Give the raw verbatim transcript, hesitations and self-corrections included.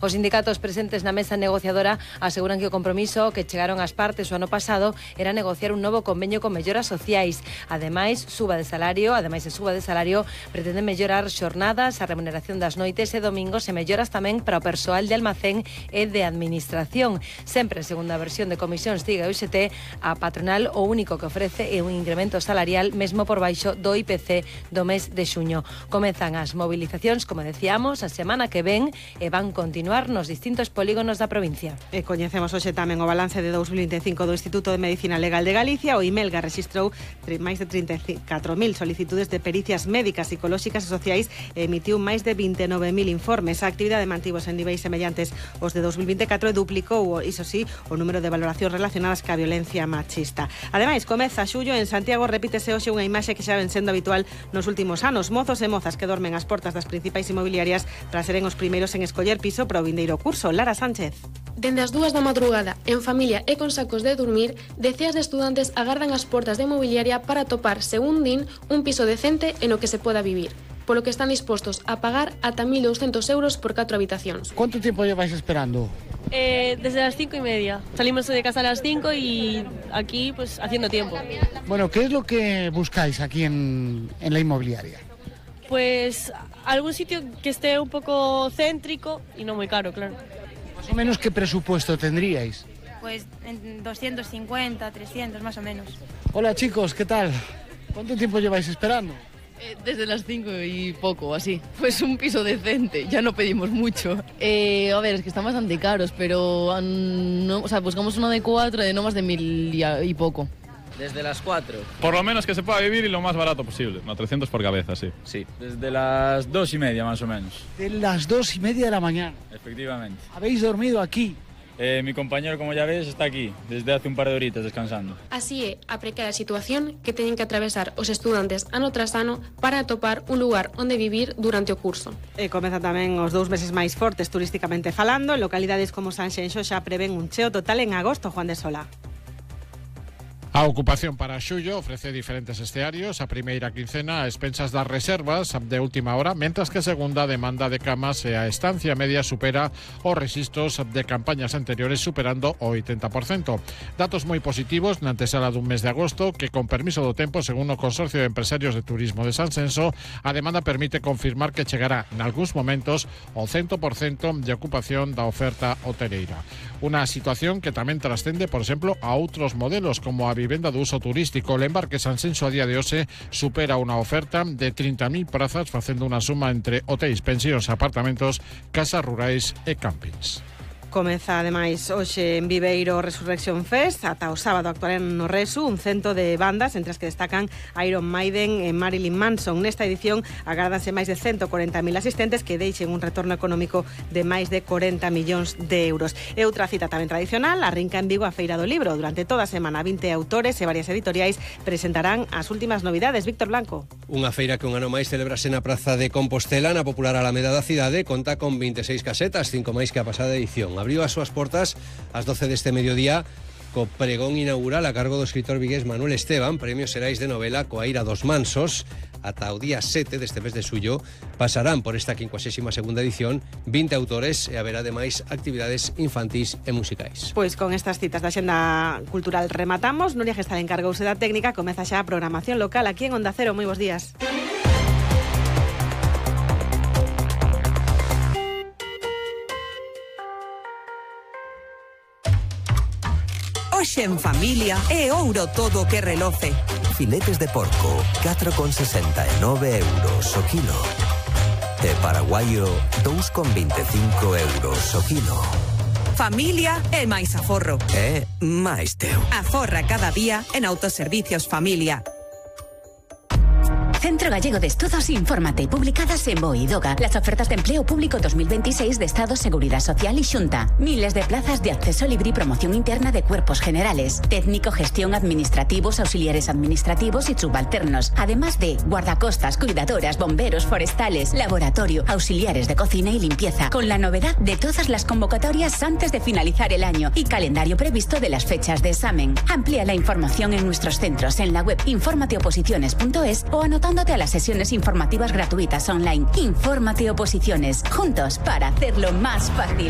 Os sindicatos presentes na mesa negociadora aseguran que o compromiso que chegaron as partes o ano pasado era negociar un novo convenio con melloras sociais. Ademais, suba de salario, ademais de suba de salario, pretenden mellorar xornadas, a remuneración das noites e domingos e melloras tamén para o persoal de almacén e de administración. Sempre, segundo a versión de comisións Tiga e U X T, a patronal o único que ofrece é un incremento salarial mesmo por baixo do I P C do mes de xuño. Comezan as movilizacións, como decíamos, a semana que ven e van continuar nos distintos polígonos da provincia. E coñecemos hoxe tamén o balance de dous mil vinte e cinco do Instituto de Medicina Legal de Galicia. O IMELGA rexistrou máis de trinta e catro mil solicitudes de pericias médicas, psicolóxicas e sociais e emitiu máis de vinte e nove mil informes. A actividade mantivos en niveis semellantes os de dous mil vinte e catro e duplicou, iso sí, o número de valoracións relacionadas ca violencia machista. Ademais, comeza xullo en Santiago, repítese hoxe unha imaxe que xa ven sendo habitual nos últimos anos. Mozos e mozas que dormen ás portas das principais inmobiliarias para seren os primeiros en escoller piso para o vindeiro curso. Lara Sánchez. Dende as dúas da madrugada, en familia e con sacos de dormir, deceas de estudantes agardan as portas da inmobiliaria para topar, según din, un piso decente en o que se poda vivir, polo que están dispostos a pagar ata mil doscientos euros por catro habitacións. ¿Cuánto tiempo lleváis esperando? Eh, desde las cinco y media. Salimos de casa a las cinco y aquí pues haciendo tiempo. Bueno, ¿qué es lo que buscáis aquí en, en la inmobiliaria? Pues algún sitio que esté un poco céntrico y no muy caro, claro. Más o menos, ¿qué presupuesto tendríais? Pues en doscientos cincuenta, trescientos más o menos. Hola chicos, ¿qué tal? ¿Cuánto tiempo lleváis esperando? Eh, desde las cinco y poco, así. Pues un piso decente, ya no pedimos mucho. Eh, a ver, es que están bastante caros, pero um, no, o sea, buscamos uno de cuatro de no más de mil y, y poco. Desde las cuatro. Por lo menos que se pueda vivir y lo más barato posible. No, trescientos por cabeza, sí. Sí, desde las dos y media más o menos. De las dos y media de la mañana. Efectivamente. ¿Habéis dormido aquí? Eh, mi compañero, como ya ves, está aquí, desde hace un par de horitas descansando. Así é a precaria situación que teñen que atravesar os estudantes ano tras ano para atopar un lugar onde vivir durante o curso. E comeza tamén os dous meses máis fortes turísticamente falando. En localidades como Sanxenxo xa prevén un cheo total en agosto. Juan de Sola. A ocupación para xullo ofrece diferentes escenarios. A primeira quincena a expensas das reservas de última hora, mentras que a segunda demanda de camas e a estancia media supera os rexistros de campañas anteriores, superando o oitenta por cento. Datos moi positivos na antesala dun mes de agosto que, con permiso do tempo, según o Consorcio de Empresarios de Turismo de Sanxenxo, a demanda permite confirmar que chegará nalgúns momentos o cento por cento de ocupación da oferta hoteleira. Unha situación que tamén trascende, por exemplo, a outros modelos como a vivenda de uso turístico. O embarque Sanxenxo a día de hoxe supera unha oferta de trinta mil prazas, facendo unha suma entre hotéis, pensións, apartamentos, casas rurais e campings. Comeza, ademais, hoxe en Viveiro Resurrection Fest. Ata o sábado actuarán no Resu un cento de bandas, entre as que destacan Iron Maiden e Marilyn Manson. Nesta edición agardanse máis de ciento corenta mil asistentes que deixen un retorno económico de máis de corenta millóns de euros. E outra cita tamén tradicional, a Rinca en Vigo, a Feira do Libro. Durante toda a semana, vinte autores e varias editoriais presentarán as últimas novidades. Víctor Blanco. Unha feira que un ano máis celebrase na Praza de Compostela, na popular Alameda da cidade, conta con veintiséis casetas, cinco máis que a pasada edición. Abriu as súas portas ás doce deste mediodía co pregón inaugural a cargo do escritor vigués Manuel Esteban, Premios Xerais de Novela coa Ira dos Mansos. Ata o día sete deste mes de xullo pasarán por esta quincuagésima segunda edición vinte autores e haberá ademais actividades infantís e musicais. Pois con estas citas da Xenda Cultural rematamos. Nuria Gestal encargouse da técnica. Comeza xa a programación local aquí en Onda Cero. Moi bons días. Hoxe en familia é ouro todo o que reloce. Filetes de porco, catro con sesenta e nove euros o kilo. E paraguaio, dous con vinte e cinco euros o kilo. Familia é máis aforro. É máis teu. Aforra cada día en Autoservicios Familia. Centro Gallego de Estudos Infórmate, publicadas en Boidoga. Las ofertas de empleo público dos mil veintiséis de Estado, Seguridad Social y Xunta. Miles de plazas de acceso libre y promoción interna de cuerpos generales. Técnico, gestión, administrativos, auxiliares administrativos y subalternos. Además de guardacostas, cuidadoras, bomberos, forestales, laboratorio, auxiliares de cocina y limpieza. Con la novedad de todas las convocatorias antes de finalizar el año y calendario previsto de las fechas de examen. Amplía la información en nuestros centros en la web informateoposiciones punto es o anotando a las sesiones informativas gratuitas online. Infórmate Oposiciones, juntos para hacerlo más fácil.